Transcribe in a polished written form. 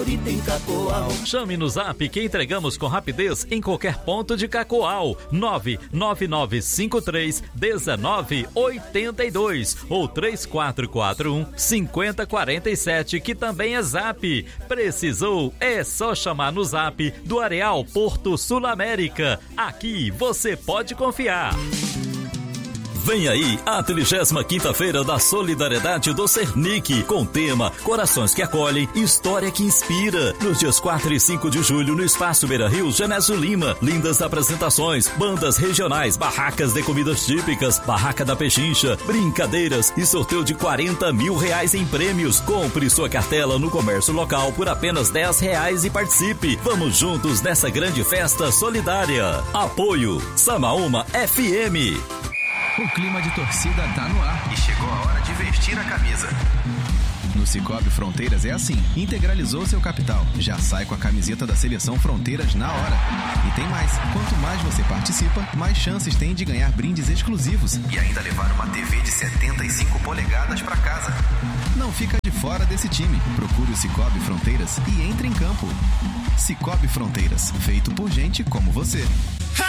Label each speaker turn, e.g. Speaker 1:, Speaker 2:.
Speaker 1: favorita em Cacoal.
Speaker 2: Chame no Zap que entregamos com rapidez em qualquer ponto de Cacoal. 999531982 ou 3441-5047, que também é Zap. Precisou? É só chamar no Zap do Areal Porto Sul América. Aqui você pode confiar. Vem aí a 35ª Feira da Solidariedade do Cernic, com tema Corações que Acolhem, História que Inspira. Nos dias 4 e 5 de julho, no Espaço Beira Rio, Genésio Lima. Lindas apresentações, bandas regionais, barracas de comidas típicas, barraca da pechincha, brincadeiras e sorteio de R$40 mil em prêmios. Compre sua cartela no comércio local por apenas R$10 e participe. Vamos juntos nessa grande festa solidária. Apoio Samaúma FM.
Speaker 3: O clima de torcida tá no ar e chegou a hora de vestir a camisa. No Cicobi Fronteiras é assim, integralizou seu capital, já sai com a camiseta da Seleção Fronteiras na hora. E tem mais, quanto mais você participa, mais chances tem de ganhar brindes exclusivos e ainda levar uma TV de 75 polegadas para casa. Não fica de fora desse time, procure o Cicobi Fronteiras e entre em campo. Cicobi Fronteiras, feito por gente como você.